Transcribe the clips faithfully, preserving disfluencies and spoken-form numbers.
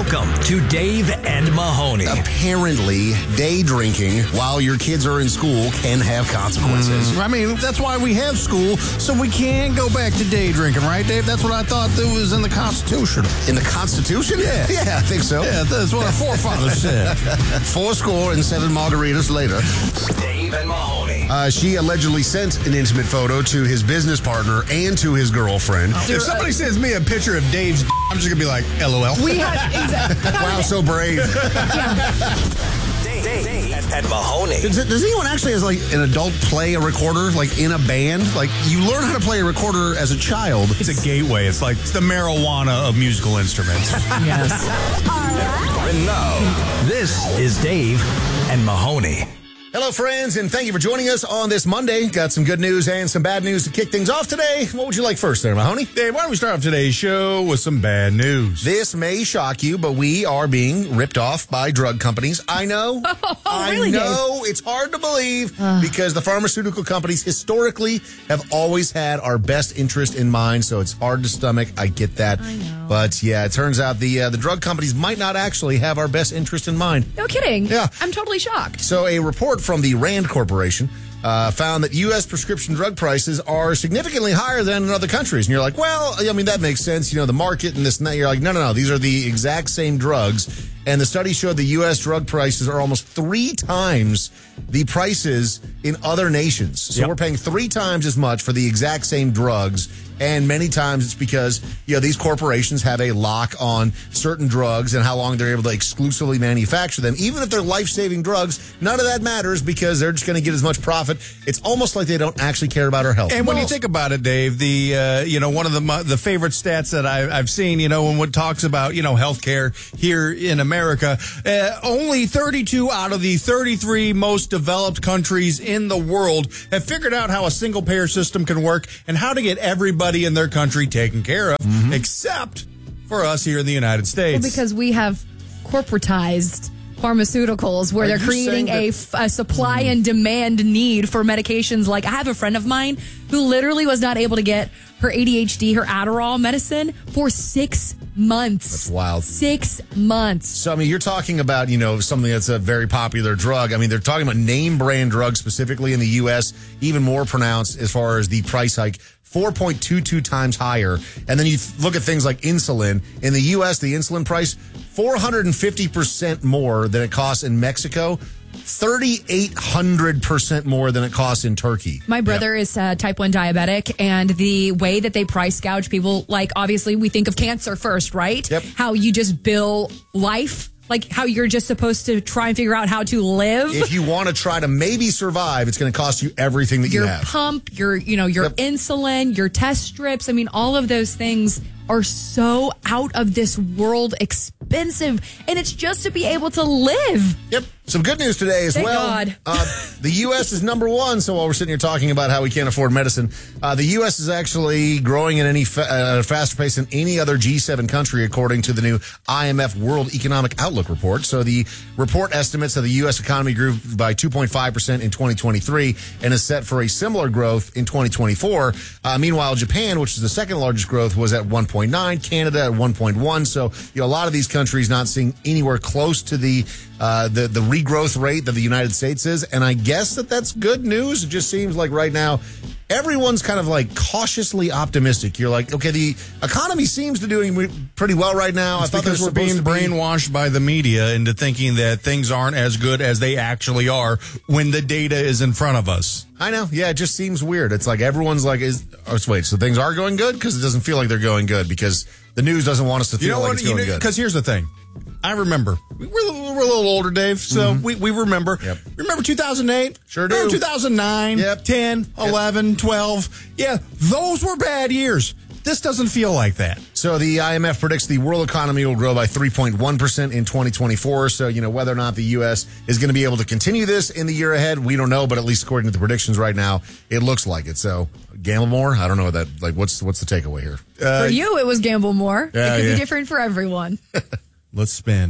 Welcome to Dave and Mahoney. Apparently, day drinking while your kids are in school can have consequences. Mm, I mean, that's why we have school, so we can go back to day drinking, right, Dave? That's what I thought that was in the Constitution. In the Constitution? Yeah. Yeah, I think so. Yeah, that's what our forefathers said. Four score and seven margaritas later. Dave and Mahoney. Uh, she allegedly sent an intimate photo to his business partner and to his girlfriend. If somebody sends me a picture of Dave's d- I'm just going to be like, LOL. We have, exactly. Wow, so brave. Dave, Dave and, and Mahoney. Does, does anyone actually, as like an adult, play a recorder like in a band? Like you learn how to play a recorder as a child. It's a gateway. It's like it's the marijuana of musical instruments. Yes. And now, this is Dave and Mahoney. Hello, friends, and thank you for joining us on this Monday. Got some good news and some bad news to kick things off today. What would you like first there, Mahoney? Dave, why don't we start off today's show with some bad news? This may shock you, but we are being ripped off by drug companies. I know. Oh, I really, know. It's hard to believe because the pharmaceutical companies historically have always had our best interest in mind, so it's hard to stomach. I get that. I know. But, yeah, it turns out the uh, the drug companies might not actually have our best interest in mind. No kidding. Yeah. I'm totally shocked. So a report from the Rand Corporation uh, found that U S prescription drug prices are significantly higher than in other countries. And you're like, well, I mean, that makes sense. You know, the market and this and that. You're like, no, no, no. These are the exact same drugs. And the study showed the U S drug prices are almost three times the prices in other nations. So Yep. we're paying three times as much for the exact same drugs. And many times it's because, you know, these corporations have a lock on certain drugs and how long they're able to exclusively manufacture them. Even if they're life-saving drugs, none of that matters because they're just going to get as much profit. It's almost like they don't actually care about our health. And when Well, you think about it, Dave, the uh, you know one of the mo- the favorite stats that I, I've seen, you know, when one talks about you know healthcare here in America, uh, only thirty-two out of the thirty-three most developed countries in the world have figured out how a single payer system can work and how to get everybody in their country taken care of, mm-hmm. except for us here in the United States. Well, because we have corporatized pharmaceuticals where Are they're you creating saying a, f- a supply and demand need for medications. Like I have a friend of mine who literally was not able to get her A D H D, her Adderall medicine for six months. That's wild. Six months. So, I mean, you're talking about, you know, something that's a very popular drug. I mean, they're talking about name brand drugs specifically in the U S, even more pronounced as far as the price hike. four point two two times higher. And then you th- look at things like insulin. In the U S, the insulin price, four hundred fifty percent more than it costs in Mexico, thirty-eight hundred percent more than it costs in Turkey. My brother yep. is uh, type one diabetic, and the way that they price gouge people, like obviously we think of cancer first, right? Yep. How you just bill life. Like how you're just supposed to try and figure out how to live. If you want to try to maybe survive, it's going to cost you everything that your you have. pump, your you know your Yep. insulin, your test strips. I mean, all of those things are so out of this world expensive, and it's just to be able to live. Yep. Some good news today as Thank well. God. Uh, the U S is number one. So while we're sitting here talking about how we can't afford medicine, uh, the U S is actually growing at any fa- at a faster pace than any other G seven country, according to the new I M F World Economic Outlook report. So the report estimates that the U S economy grew by two point five percent in twenty twenty-three and is set for a similar growth in twenty twenty-four. Uh, meanwhile, Japan, which is the second largest growth, was at one point nine, Canada at one point one. So, you know, a lot of these countries not seeing anywhere close to the uh, the the regrowth rate that the United States is. And I guess that that's good news. It just seems like right now everyone's kind of like cautiously optimistic. You're like, okay, the economy seems to be doing pretty well right now. It's I thought because we're being brainwashed by the media into thinking that things aren't as good as they actually are when the data is in front of us. I know. Yeah, it just seems weird. It's like everyone's like, is, oh, wait, so things are going good? Because it doesn't feel like they're going good because the news doesn't want us to feel you know like what? it's going you know, good. Because here's the thing. I remember. We're, we're a little older, Dave, so mm-hmm. we, we remember. Yep. Remember two thousand eight? Sure do. two thousand nine, yep. ten, yep. eleven, twelve. Yeah, those were bad years. This doesn't feel like that. So the I M F predicts the world economy will grow by three point one percent in twenty twenty-four. So, you know, whether or not the U S is going to be able to continue this in the year ahead, we don't know. But at least according to the predictions right now, it looks like it. So gamble more. I don't know that. Like, what's what's the takeaway here? Uh, for you, it was gamble more. Yeah, it could yeah. be different for everyone. Let's spin.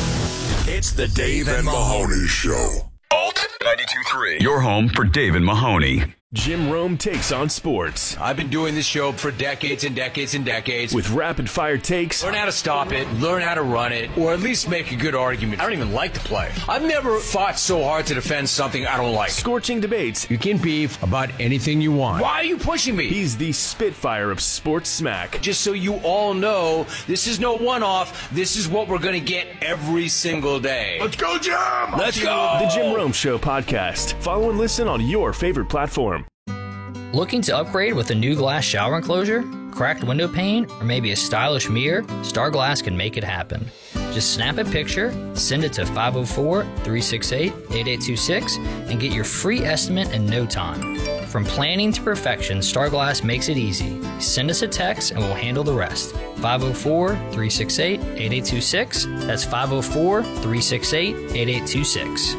It's the Dave and Mahoney Show. Alt ninety-two point three. Your home for Dave and Mahoney. Jim Rome takes on sports. I've been doing this show for decades and decades and decades. With rapid-fire takes. Learn how to stop it, learn how to run it, or at least make a good argument. I don't even like to play. I've never fought so hard to defend something I don't like. Scorching debates. You can beef about anything you want. Why are you pushing me? He's the Spitfire of sports smack. Just so you all know, this is no one-off. This is what we're going to get every single day. Let's go, Jim! Let's go! The Jim Rome Show podcast. Follow and listen on your favorite platform. Looking to upgrade with a new glass shower enclosure, cracked window pane, or maybe a stylish mirror? Star Glass can make it happen. Just snap a picture, send it to five oh four, three six eight, eight eight two six, and get your free estimate in no time. From planning to perfection, Star Glass makes it easy. Send us a text and we'll handle the rest. five oh four, three six eight, eight eight two six. That's five oh four, three six eight, eight eight two six.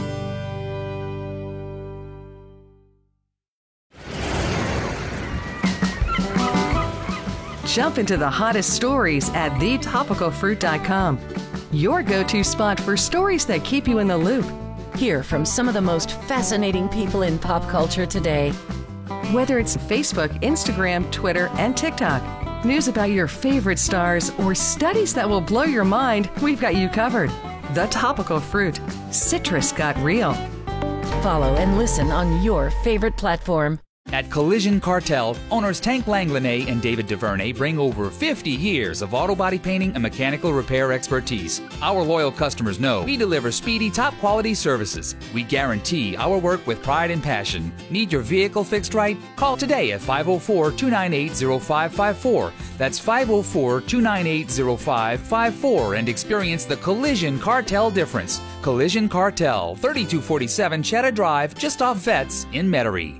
Jump into the hottest stories at the topical fruit dot com. Your go-to spot for stories that keep you in the loop. Hear from some of the most fascinating people in pop culture today. Whether it's Facebook, Instagram, Twitter, and TikTok, news about your favorite stars, or studies that will blow your mind, we've got you covered. The Topical Fruit. Citrus got real. Follow and listen on your favorite platform. At Collision Cartel, owners Tank Langlanay and David DuVernay bring over fifty years of auto body painting and mechanical repair expertise. Our loyal customers know we deliver speedy, top-quality services. We guarantee our work with pride and passion. Need your vehicle fixed right? Call today at five oh four, two nine eight, oh five five four. That's five oh four, two nine eight, oh five five four and experience the Collision Cartel difference. Collision Cartel, thirty-two forty-seven Cheddar Drive, just off Vets in Metairie.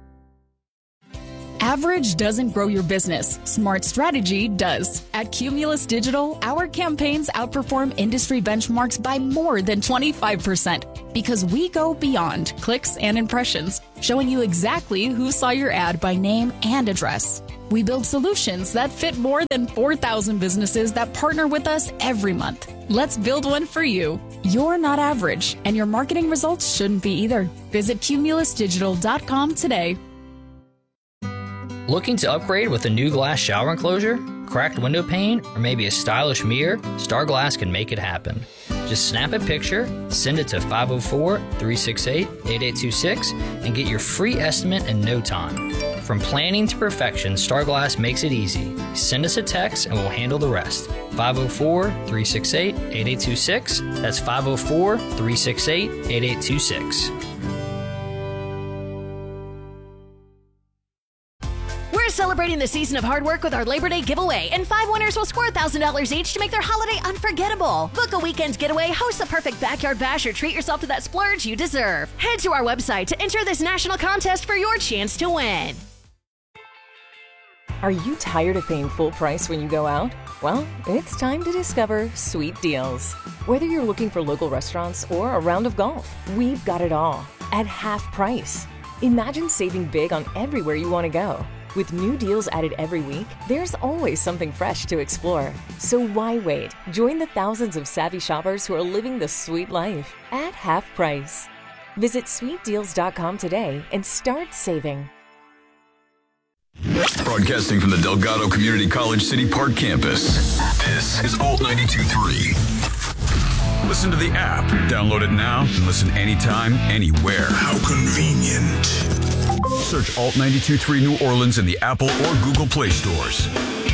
Average doesn't grow your business. Smart strategy does. At Cumulus Digital, our campaigns outperform industry benchmarks by more than twenty-five percent because we go beyond clicks and impressions, showing you exactly who saw your ad by name and address. We build solutions that fit more than four thousand businesses that partner with us every month. Let's build one for you. You're not average, and your marketing results shouldn't be either. Visit cumulus digital dot com today. Looking to upgrade with a new glass shower enclosure, cracked window pane, or maybe a stylish mirror? Star Glass can make it happen. Just snap a picture, send it to five oh four, three six eight, eight eight two six, and get your free estimate in no time. From planning to perfection, Star Glass makes it easy. Send us a text and we'll handle the rest. five oh four, three six eight, eight eight two six. That's five oh four, three six eight, eight eight two six. We're celebrating the season of hard work with our Labor Day giveaway, and five winners will score one thousand dollars each to make their holiday unforgettable. Book a weekend getaway, host the perfect backyard bash, or treat yourself to that splurge you deserve. Head to our website to enter this national contest for your chance to win. Are you tired of paying full price when you go out? Well, it's time to discover Sweet Deals. Whether you're looking for local restaurants or a round of golf, we've got it all at half price. Imagine saving big on everywhere you want to go. With new deals added every week, there's always something fresh to explore. So why wait? Join the thousands of savvy shoppers who are living the sweet life at half price. Visit sweet deals dot com today and start saving. Broadcasting from the Delgado Community College City Park campus, this is Alt ninety-two point three. Listen to the app. Download it now and listen anytime, anywhere. How convenient. Search Alt ninety-two point three New Orleans in the Apple or Google Play stores.